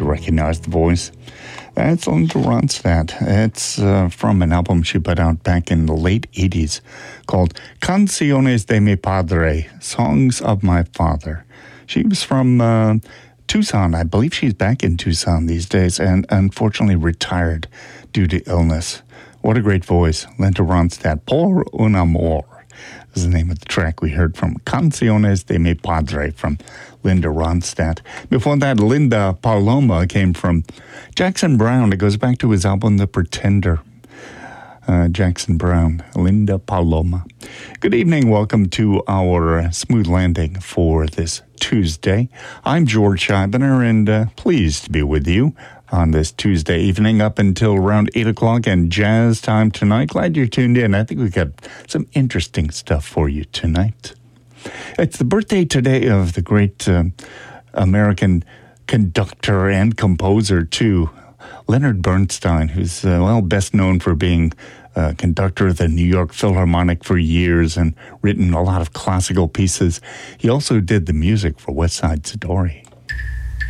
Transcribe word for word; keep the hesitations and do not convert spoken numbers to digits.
recognize the voice. That's Linda Ronstadt. It's uh, from an album she put out back in the late eighties called Canciones de mi Padre, Songs of My Father. She was from uh, Tucson. I believe she's back in Tucson these days and unfortunately retired due to illness. What a great voice. Linda Ronstadt. Por un amor is the name of the track we heard from Canciones de mi Padre from Linda Ronstadt. Before that, Linda Paloma came from Jackson Browne. It goes back to his album, The Pretender. Uh, Jackson Browne, Linda Paloma. Good evening. Welcome to our Smooth Landing for this Tuesday. I'm George Scheibner, and uh, pleased to be with you on this Tuesday evening up until around eight o'clock and jazz time tonight. Glad you're tuned in. I think we've got some interesting stuff for you tonight. It's the birthday today of the great uh, American conductor and composer, too, Leonard Bernstein, who's, uh, well, best known for being uh, conductor of the New York Philharmonic for years and written a lot of classical pieces. He also did the music for West Side Story.